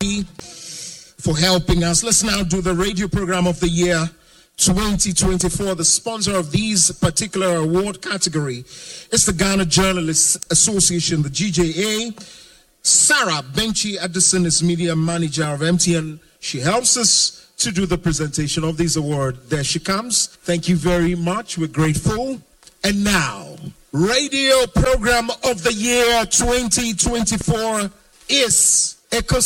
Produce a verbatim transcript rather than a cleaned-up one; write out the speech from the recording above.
for helping us. Let's now do the radio program of the year twenty twenty-four. The sponsor of these particular award category is the Ghana Journalists Association, the G J A. Sarah Benchi Addison is media manager of M T N. She helps us to do the presentation of these awards. There she comes. Thank you very much. We're grateful. And now, radio program of the year twenty twenty-four is Echo